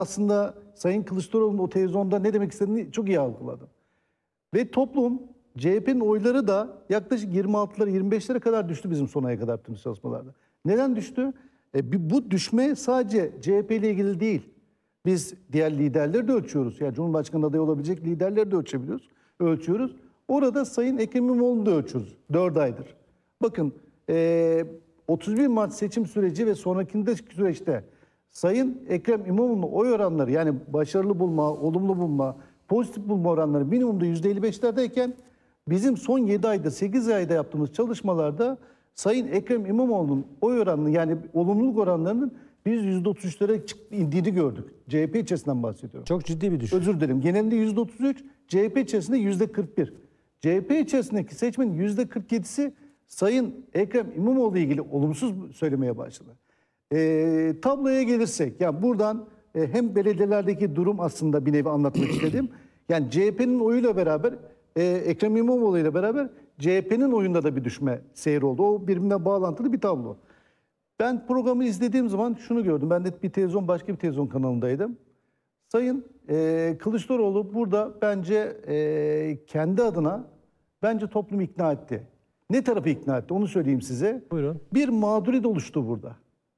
aslında Sayın Kılıçdaroğlu'nun o televizyonda ne demek istediğini çok iyi algıladım. Ve toplum, CHP'nin oyları da yaklaşık 26'lara 25'lere kadar düştü bizim son aya kadar yaptığımız çalışmalarda. Neden düştü? Bu düşme sadece CHP ile ilgili değil. Biz diğer liderleri de ölçüyoruz. Yani Cumhurbaşkanı adayı olabilecek liderleri de ölçüyoruz. Orada Sayın Ekrem İmamoğlu'nu da ölçüyoruz 4 aydır. Bakın 31 Mart seçim süreci ve sonrakindeki süreçte Sayın Ekrem İmamoğlu'nun oy oranları, yani başarılı bulma, olumlu bulma, pozitif bulma oranları minimumda %55'lerdeyken bizim son 7 ayda 8 ayda yaptığımız çalışmalarda Sayın Ekrem İmamoğlu'nun oy oranını, yani olumluluk oranlarının biz %33'lere indiğini gördük. CHP içerisinden bahsediyorum. Çok ciddi bir düşüş. Özür dilerim. Genelinde %33, CHP içerisinde %41. CHP içerisindeki seçmenin %47'si Sayın Ekrem İmamoğlu ile ilgili olumsuz söylemeye başladı. Tabloya gelirsek, yani buradan hem belediyelerdeki durum aslında bir nevi anlatmak istedim. Yani CHP'nin oyuyla beraber, Ekrem İmamoğlu ile beraber CHP'nin oyunda da bir düşme seyri oldu. O birbirine bağlantılı bir tablo. Ben programı izlediğim zaman şunu gördüm. Ben de başka bir televizyon kanalındaydım. Sayın Kılıçdaroğlu burada bence kendi adına bence toplumu ikna etti. Ne tarafı ikna etti onu söyleyeyim size. Buyurun. Bir mağduriyet oluştu burada.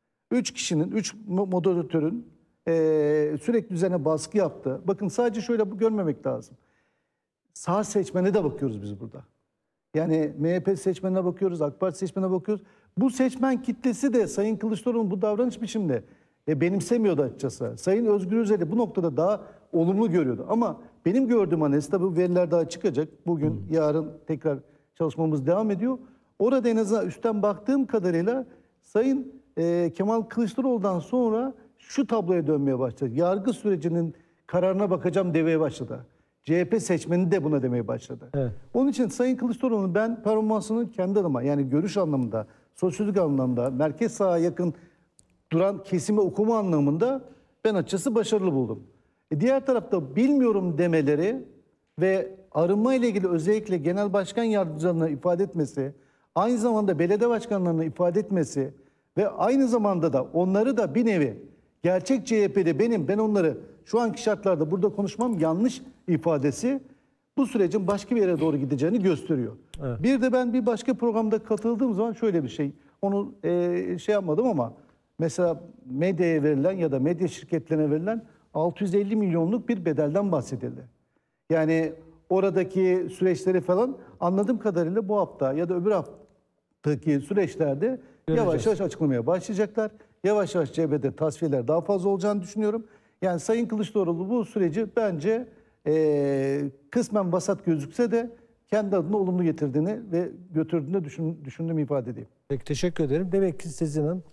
3 moderatörün sürekli üzerine baskı yaptı. Bakın sadece şöyle görmemek lazım. Sağ seçmene de bakıyoruz biz burada. Yani MHP seçmenine bakıyoruz, AK Parti seçmenine bakıyoruz. Bu seçmen kitlesi de Sayın Kılıçdaroğlu'nun bu davranış biçiminde benimsemiyordu açıkçası. Sayın Özgür Özel'i bu noktada daha olumlu görüyordu. Ama benim gördüğüm analiz, tabii bu veriler daha çıkacak. Bugün, yarın tekrar çalışmamız devam ediyor. Orada en azından üstten baktığım kadarıyla Sayın Kemal Kılıçdaroğlu'dan sonra şu tabloya dönmeye başladı. Yargı sürecinin kararına bakacağım demeye başladı. CHP seçmeni de buna demeye başladı. Evet. Onun için Sayın Kılıçdaroğlu'nun ben performansının kendi adıma, yani görüş anlamında, sosyolojik anlamda, merkez sağa yakın duran kesimi okuma anlamında ben açıkçası başarılı buldum. Diğer tarafta bilmiyorum demeleri ve arınma ile ilgili özellikle genel başkan yardımcılarına ifade etmesi, aynı zamanda belediye başkanlarına ifade etmesi ve aynı zamanda da onları da bir nevi gerçek CHP'de ben onları şu anki şartlarda burada konuşmam yanlış ifadesi bu sürecin başka bir yere doğru gideceğini gösteriyor. Evet. Bir de ben bir başka programda katıldığım zaman şöyle bir şey, onu yapmadım ama mesela medyaya verilen ya da medya şirketlerine verilen 650 milyonluk bir bedelden bahsedildi. Yani oradaki süreçleri falan anladığım kadarıyla bu hafta ya da öbür haftaki süreçlerde göreceğiz. Yavaş yavaş açıklamaya başlayacaklar. Yavaş yavaş CHP'de tasfiyeler daha fazla olacağını düşünüyorum. Yani Sayın Kılıçdaroğlu bu süreci bence kısmen vasat gözükse de kendi adına olumlu getirdiğini ve götürdüğünü düşündüğümü ifade edeyim. Peki, teşekkür ederim. Demek ki sizin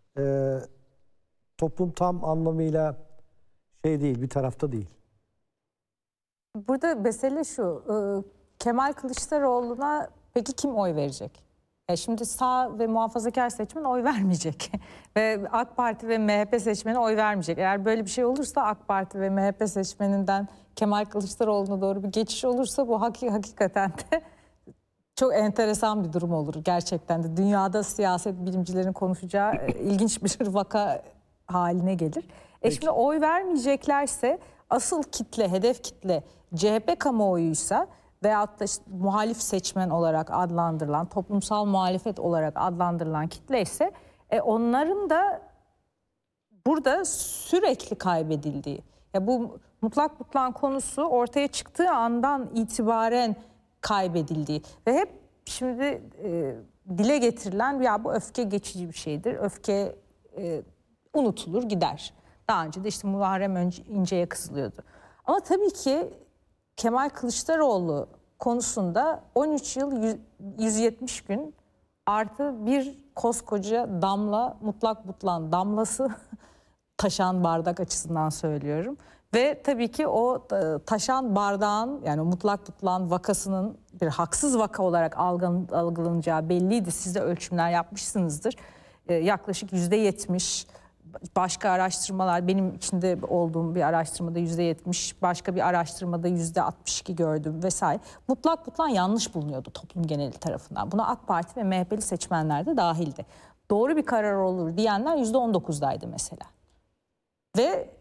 toplum tam anlamıyla değil, bir tarafta değil. Burada mesele şu, Kemal Kılıçdaroğlu'na peki kim oy verecek? Şimdi sağ ve muhafazakar seçmen oy vermeyecek. Ve AK Parti ve MHP seçmeni oy vermeyecek. Eğer böyle bir şey olursa, AK Parti ve MHP seçmeninden Kemal Kılıçdaroğlu'na doğru bir geçiş olursa bu hakikaten de çok enteresan bir durum olur gerçekten de. Dünyada siyaset bilimcilerin konuşacağı ilginç bir vaka haline gelir. Şimdi oy vermeyeceklerse asıl kitle, hedef kitle CHP kamuoyuysa veyahut da işte muhalif seçmen olarak adlandırılan, toplumsal muhalefet olarak adlandırılan kitle ise onların da burada sürekli kaybedildiği. Ya bu mutlak butlan konusu ortaya çıktığı andan itibaren kaybedildiği ve hep şimdi dile getirilen, ya bu öfke geçici bir şeydir. Öfke unutulur gider. Daha önce de işte Muharrem İnce'ye kızılıyordu. Ama tabii ki Kemal Kılıçdaroğlu konusunda 13 yıl 170 gün artı bir koskoca damla, mutlak butlan damlası taşan bardak açısından söylüyorum. Ve tabii ki o taşan bardağın, yani mutlak butlan vakasının bir haksız vaka olarak algılanacağı belliydi. Siz de ölçümler yapmışsınızdır. Yaklaşık %70, başka araştırmalar, benim içinde olduğum bir araştırmada %70, başka bir araştırmada %62 gördüm vesaire. Mutlak butlan yanlış bulunuyordu toplum geneli tarafından. Buna AK Parti ve MHP'li seçmenler de dahildi. Doğru bir karar olur diyenler %19'daydı mesela. Ve